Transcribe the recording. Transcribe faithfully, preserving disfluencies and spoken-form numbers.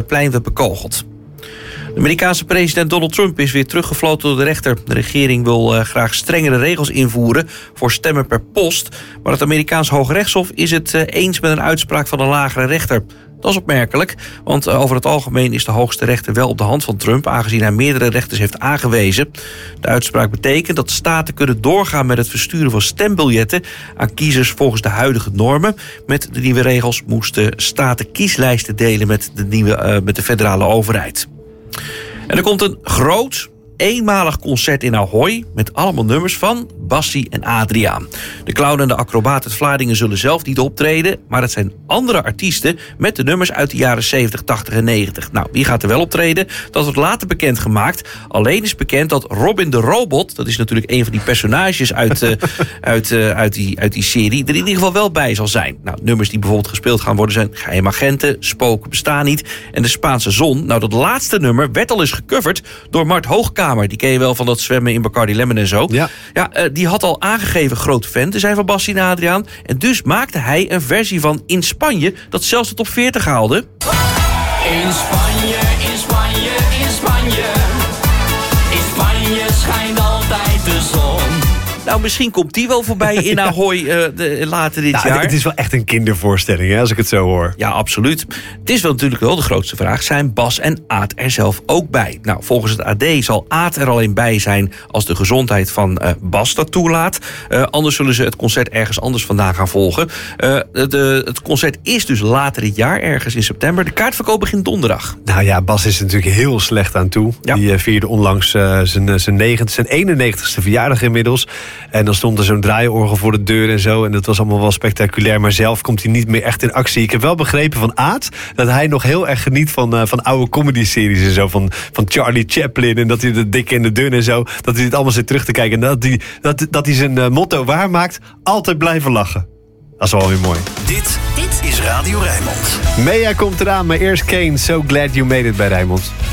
Museumplein werd bekogeld. De Amerikaanse president Donald Trump is weer teruggefloten door de rechter. De regering wil uh, graag strengere regels invoeren voor stemmen per post. Maar het Amerikaans Hoge Rechtshof is het uh, eens met een uitspraak van een lagere rechter. Dat is opmerkelijk, want uh, over het algemeen is de hoogste rechter wel op de hand van Trump, aangezien hij meerdere rechters heeft aangewezen. De uitspraak betekent dat staten kunnen doorgaan met het versturen van stembiljetten aan kiezers volgens de huidige normen. Met de nieuwe regels moesten staten kieslijsten delen met de, nieuwe, uh, met de federale overheid. En er komt een groot, eenmalig concert in Ahoy met allemaal nummers van Bassie en Adriaan. De clown en de acrobaat uit Vlaardingen zullen zelf niet optreden, maar het zijn andere artiesten met de nummers uit de jaren zeventig, tachtig en negentig. Nou, wie gaat er wel optreden? Dat wordt later bekendgemaakt. Alleen is bekend dat Robin de Robot, dat is natuurlijk een van die personages uit, uh, uit, uh, uit, die, uit die serie, er in ieder geval wel bij zal zijn. Nou, nummers die bijvoorbeeld gespeeld gaan worden zijn Geheime Agenten, Spoken bestaan niet en De Spaanse Zon. Nou, dat laatste nummer werd al eens gecoverd door Mart Hoogkamer. Die ken je wel van dat zwemmen in Bacardi Lemon en zo. Ja. Ja, uh, die had al aangegeven groot fan te zijn van Bassie en Adriaan. En dus maakte hij een versie van In Spanje dat zelfs de top veertig haalde. In Spanje, in Spanje, in Spanje. In Spanje schijnt altijd de zon. Nou, misschien komt die wel voorbij in Ahoy uh, de, later dit nou, jaar. Het is wel echt een kindervoorstelling, hè, als ik het zo hoor. Ja, absoluut. Het is wel natuurlijk wel de grootste vraag. Zijn Bas en Aad er zelf ook bij? Nou, volgens het A D zal Aad er alleen bij zijn als de gezondheid van uh, Bas dat toelaat. Uh, anders zullen ze het concert ergens anders vandaan gaan volgen. Uh, de, het concert is dus later dit jaar, ergens in september. De kaartverkoop begint donderdag. Nou ja, Bas is er natuurlijk heel slecht aan toe. Ja. Die uh, vierde onlangs uh, zijn, zijn, negentigste, zijn eenennegentigste verjaardag inmiddels. En dan stond er zo'n draaiorgel voor de deur en zo. En dat was allemaal wel spectaculair. Maar zelf komt hij niet meer echt in actie. Ik heb wel begrepen van Aad dat hij nog heel erg geniet van, uh, van oude comedy-series en zo. Van, van Charlie Chaplin en dat hij de dikke en de dun en zo. Dat hij dit allemaal zit terug te kijken. En dat hij, dat, dat hij zijn uh, motto waarmaakt. Altijd blijven lachen. Dat is wel weer mooi. Dit, dit is Radio Rijnmond. Mea komt eraan, maar eerst Kane. So glad you made it bij Rijnmond.